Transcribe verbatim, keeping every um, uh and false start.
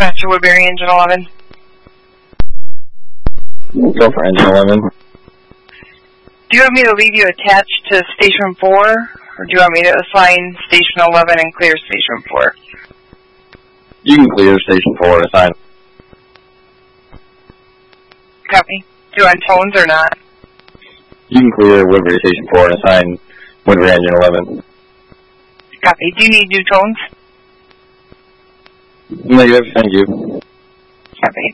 Dispatcher Woodbury, Engine eleven. Go for Engine eleven. Do you want me to leave you attached to Station four, or do you want me to assign Station eleven and clear Station four? You can clear Station four and assign. Copy. Do you want tones or not? You can clear Woodbury Station four and assign Woodbury Engine eleven. Copy. Do you need new tones? Negative, thank you. Copy.